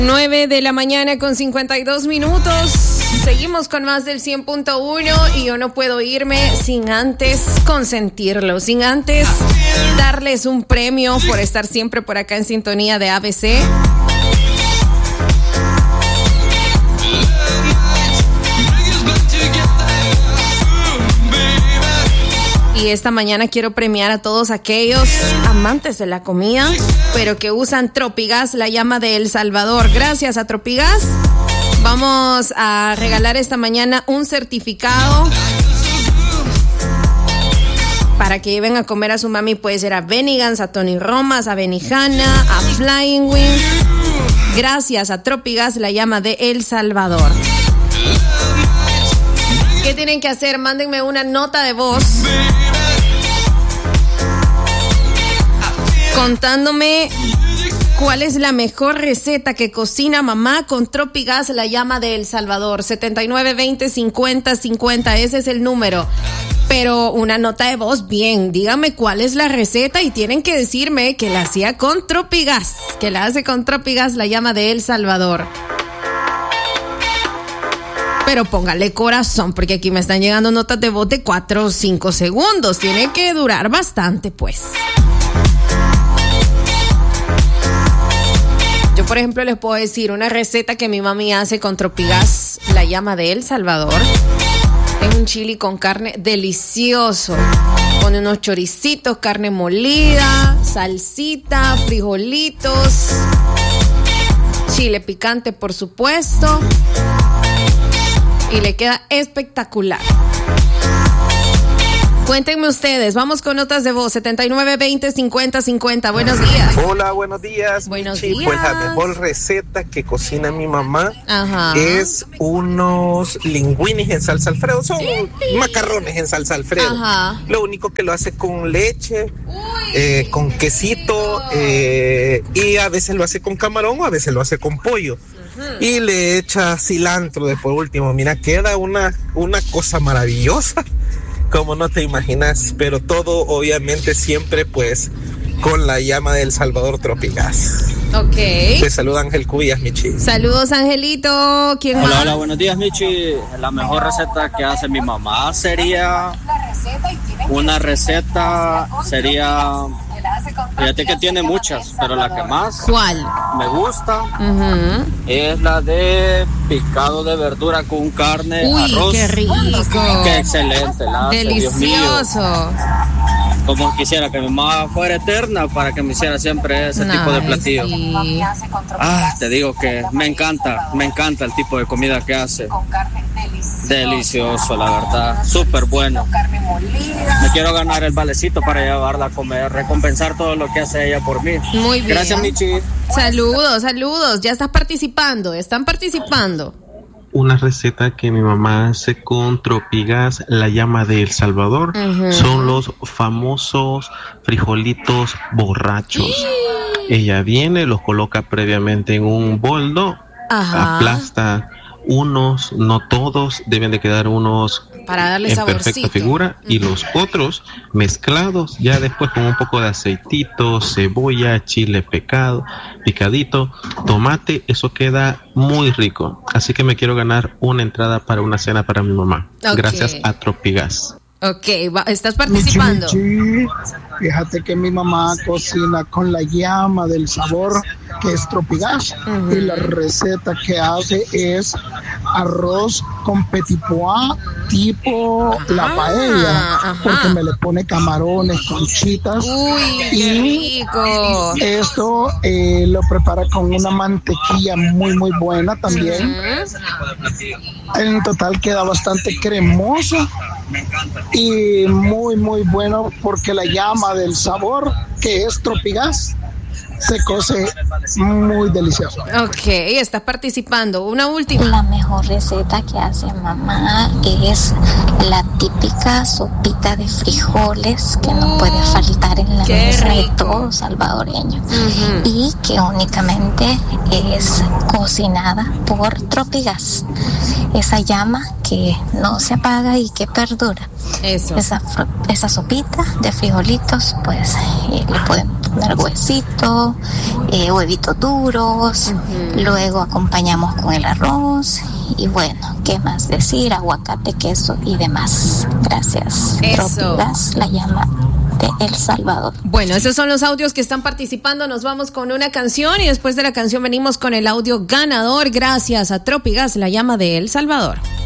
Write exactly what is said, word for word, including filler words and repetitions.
nueve de la mañana con cincuenta y dos minutos. Seguimos con más del cien punto uno y yo no puedo irme sin antes consentirlo, sin antes darles un premio por estar siempre por acá en sintonía de A B C. Y esta mañana quiero premiar a todos aquellos amantes de la comida, pero que usan Tropigas, la llama de El Salvador. Gracias a Tropigas. Vamos a regalar esta mañana un certificado para que lleven a comer a su mami. Puede ser a Bennigan's, a Tony Romas, a Benihana, a Flying Wings. Gracias a Tropigas, la llama de El Salvador. ¿Qué tienen que hacer? Mándenme una nota de voz contándome cuál es la mejor receta que cocina mamá con Tropigas, la llama de El Salvador. setenta y nueve veinte cincuenta cincuenta, ese es el número. Pero una nota de voz, bien, díganme cuál es la receta y tienen que decirme que la hacía con Tropigas, que la hace con Tropigas, la llama de El Salvador. Pero póngale corazón, porque aquí me están llegando notas de voz de cuatro o cinco segundos. Tiene que durar bastante, pues. Yo, por ejemplo, les puedo decir una receta que mi mami hace con Tropigas, la llama de El Salvador. Es un chili con carne delicioso. Con unos choricitos, carne molida, salsita, frijolitos, chile picante, por supuesto. Y le queda espectacular. Cuéntenme ustedes, vamos con notas de voz. setenta y nueve veinte cincuenta cincuenta. Buenos días. Hola, buenos días. Buenos Michi. días. Pues la mejor receta que cocina mi mamá Ajá. es unos linguinis en salsa Alfredo. Son macarrones en salsa Alfredo. Ajá. Lo único que lo hace con leche, eh, con quesito, eh, y a veces lo hace con camarón o a veces lo hace con pollo. Y le echa cilantro de por último. Mira, queda una, una cosa maravillosa, como no te imaginas. Pero todo, obviamente, siempre, pues, con la llama del Salvador Tropigas. Ok. Te saluda Ángel Cubillas, Michi. Saludos, Angelito. ¿Quién Hola, más? hola, buenos días, Michi. La mejor receta que hace mi mamá sería... Una receta sería... Fíjate que tiene muchas, pero la que más ¿Cuál? me gusta Uh-huh. es la de picado de verdura con carne, Uy, arroz. qué rico. Qué excelente la hace, Dios mío. Delicioso. Como quisiera que mi mamá fuera eterna para que me hiciera siempre ese Ay, tipo de platillo. sí. Ah, te digo que me encanta, me encanta el tipo de comida que hace. Delicioso, la verdad, súper bueno. Me quiero ganar el valecito para llevarla a comer, recompensar todo lo que hace ella por mí. Muy bien. Gracias, Michi. Saludos, saludos. Ya estás participando, están participando. Una receta que mi mamá hace con Tropigas, la llama de El Salvador, Uh-huh. son los famosos frijolitos borrachos. Ella viene, los coloca previamente en un boldo, Ajá. aplasta unos, no todos, deben de quedar unos Para darle en saborcito. perfecta figura, y los otros mezclados ya después con un poco de aceitito, cebolla, chile pecado, picadito, tomate. Eso queda muy rico, así que me quiero ganar una entrada para una cena para mi mamá. Ok. Gracias a Tropigas. Ok, va, estás participando. Michi, Michi, fíjate que mi mamá cocina con la llama del sabor, que es Tropigas. Uh-huh. Y la receta que hace es arroz con petit pois tipo la paella, ajá. porque me le pone camarones, conchitas. Uy, qué rico. Esto eh, lo prepara con una mantequilla muy muy buena también. Uh-huh. En total queda bastante cremoso y muy muy bueno, porque la llama del sabor, que es Tropigas, se cose muy delicioso. Ok, estás participando. Una última. La mejor receta que hace mamá es la típica sopita de frijoles que no puede faltar en la Qué mesa de rico. todo salvadoreño, Uh-huh. y que únicamente es cocinada por Tropigas, esa llama que no se apaga y que perdura. Eso. Esa, fr- esa sopita de frijolitos, pues eh, le podemos poner huesito, eh, huevitos duros, uh-huh. Luego acompañamos con el arroz y bueno, ¿qué más decir? Aguacate, queso y demás. Gracias. Tropigas, la llama de El Salvador. Bueno, esos son los audios que están participando. Nos vamos con una canción y después de la canción venimos con el audio ganador. Gracias a Tropigas, la llama de El Salvador.